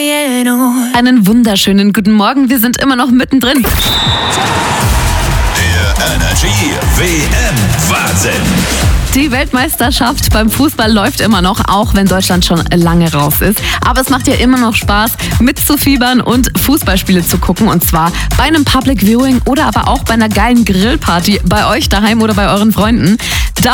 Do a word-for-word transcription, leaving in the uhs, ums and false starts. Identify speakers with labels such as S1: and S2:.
S1: Einen wunderschönen guten Morgen, wir sind immer noch mittendrin.
S2: Der Energy W M-Wahnsinn.
S1: Die Weltmeisterschaft beim Fußball läuft immer noch, auch wenn Deutschland schon lange raus ist. Aber es macht ja immer noch Spaß, mitzufiebern und Fußballspiele zu gucken. Und zwar bei einem Public Viewing oder aber auch bei einer geilen Grillparty bei euch daheim oder bei euren Freunden.